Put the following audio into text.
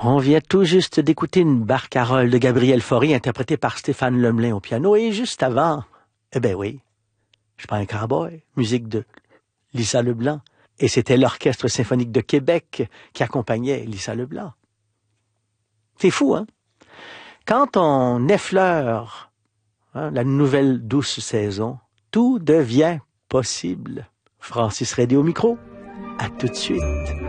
On vient tout juste d'écouter une barcarolle de Gabriel Fauré interprétée par Stéphane Lemelin au piano. Et juste avant, eh ben oui, Je suis pas un cowboy, musique de Lisa Leblanc. Et c'était l'Orchestre symphonique de Québec qui accompagnait Lisa Leblanc. C'est fou, hein? Quand on effleure la nouvelle douce saison, tout devient possible. Francis Redé au micro. À tout de suite.